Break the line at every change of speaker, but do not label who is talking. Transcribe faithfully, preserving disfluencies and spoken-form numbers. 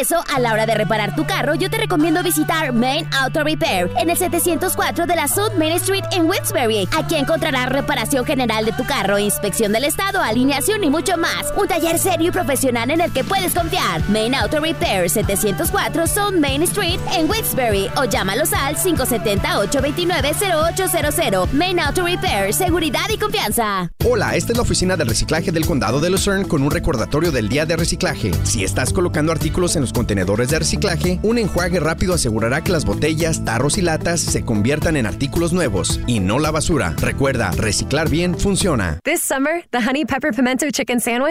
eso, a la hora de reparar tu carro, yo te recomiendo visitar Main Auto Repair en el setecientos cuatro de la South Main Street en Wilkes-Barre. Aquí encontrarás reparación general de tu carro, inspección del estado, alineación y mucho más. Un taller serio y profesional en el que puedes confiar. Main Auto Repair, setecientos cuatro South Main Street en Wilkes-Barre, o llámalos al cinco siete cero, ocho dos nueve, cero ocho cero cero. Main Auto Repair, seguridad y confianza.
Hola, esta es la oficina de reciclaje del condado de Luzerne con un recordatorio del día de reciclaje. Si estás colocando artículos en los contenedores de reciclaje, un enjuague rápido asegurará que las botellas, tarros y latas se conviertan en artículos nuevos y no la basura. Recuerda, reciclar bien funciona.
This summer, the Honey Pepper Pimento Chicken Sandwich